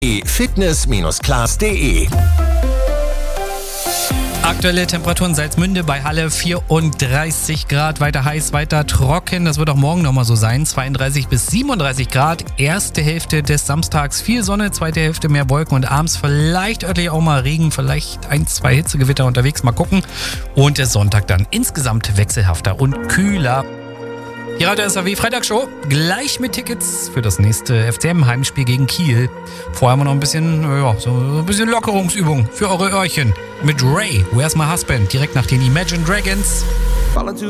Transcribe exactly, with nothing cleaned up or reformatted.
fitness Class punkt de. Aktuelle Temperaturen Salzmünde bei Halle vierunddreißig Grad, weiter heiß, weiter trocken. Das wird auch morgen nochmal so sein, zweiunddreißig bis siebenunddreißig Grad. Erste Hälfte des Samstags viel Sonne, zweite Hälfte mehr Wolken und abends vielleicht örtlich auch mal Regen, vielleicht ein, zwei Hitzegewitter unterwegs, mal gucken. Und der Sonntag dann insgesamt wechselhafter und kühler. Die Radio S A W Freitagsshow, gleich mit Tickets für das nächste F C M-Heimspiel gegen Kiel. Vorher haben wir noch ein bisschen, ja, so ein bisschen Lockerungsübung für eure Öhrchen. Mit Ray, Where's My Husband, direkt nach den Imagine Dragons.